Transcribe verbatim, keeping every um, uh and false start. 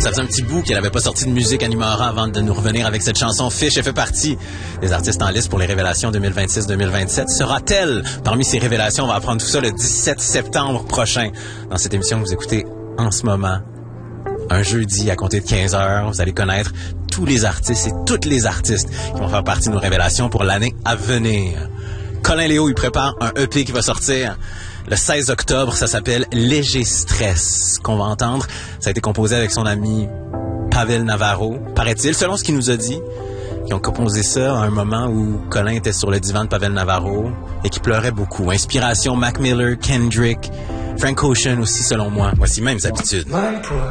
Ça faisait un petit bout qu'elle avait pas sorti de musique Animora avant de nous revenir avec cette chanson Fish. Elle fait partie des artistes en liste pour les révélations deux mille vingt-six deux mille vingt-sept. Sera-t-elle parmi ces révélations? On va apprendre tout ça le dix-sept septembre prochain dans cette émission que vous écoutez en ce moment. Un jeudi à compter de quinze heures, vous allez connaître tous les artistes et toutes les artistes qui vont faire partie de nos révélations pour l'année à venir. Colin Léo, il prépare un E P qui va sortir le seize octobre. Ça s'appelle Léger Stress. Qu'on va entendre, ça a été composé avec son ami Pavel Navarro, paraît-il, selon ce qu'il nous a dit. Qui ont composé ça à un moment où Colin était sur le divan de Pavel Navarro et qui pleurait beaucoup. Inspiration Mac Miller, Kendrick, Frank Ocean aussi, selon moi. Voici Mêmes Habitudes.